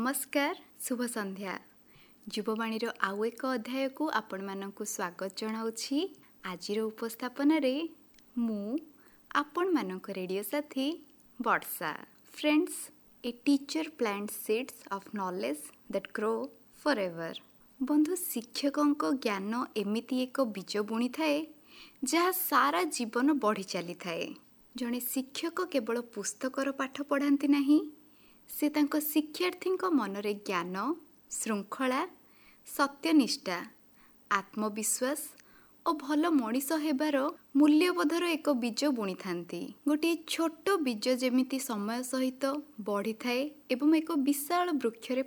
नमस्कार शुभ संध्या युववाणी आउ एक अध्याय को आपण मानकु स्वागत जनाउछि। आजिर उपस्थापन रे मु आपण मानक रेडियो साथी वर्षा। Friends, a teacher plant seeds of knowledge that grow forever. बंधु, शिक्षकों ज्ञान एमिति एक बीज बुणी थाए जहाँ सारा जीवन बढ़ी चली थाए। जड़े शिक्षक केवल पुस्तकर पाठ पढ़ाती नहीं, से तांको शिक्षार्थी मनरे ज्ञान, श्रृंखला, सत्यनिष्ठा, आत्मविश्वास और भल मनीष हेबार मूल्यबोधर एक बीज बुणी थांती। गोटे छोट बीज जेमिति समय सहित बढ़ी थाए एवं एक विशाल वृक्ष